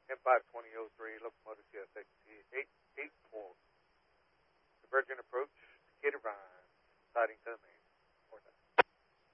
M52003, locomotive CSX 8 Convergent approach, Decatur Vine, siding to the main.